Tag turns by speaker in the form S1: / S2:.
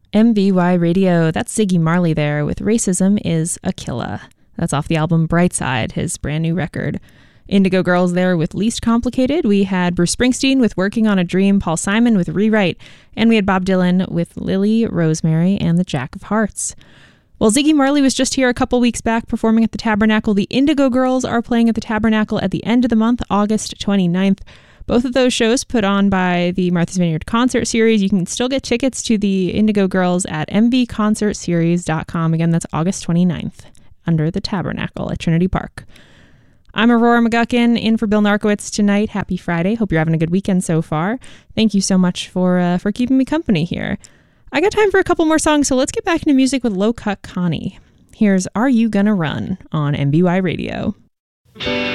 S1: MBY Radio, that's Ziggy Marley there with Racism is a Killer. That's off the album Brightside, his brand new record. Indigo Girls there with Least Complicated. We had Bruce Springsteen with Working on a Dream, Paul Simon with Rewrite, and we had Bob Dylan with Lily, Rosemary, and the Jack of Hearts. Well, Ziggy Marley was just here a couple weeks back performing at the Tabernacle. The Indigo Girls are playing at the Tabernacle at the end of the month, August 29th. Both of those shows put on by the Martha's Vineyard Concert Series. You can still get tickets to the Indigo Girls at mvconcertseries.com. Again, that's August 29th under the Tabernacle at Trinity Park. I'm Aurora McGuckin in for Bill Narkowitz tonight. Happy Friday. Hope you're having a good weekend so far. Thank you so much for keeping me company here. I got time for a couple more songs, so let's get back into music with Low Cut Connie. Here's Are You Gonna Run on MBY Radio.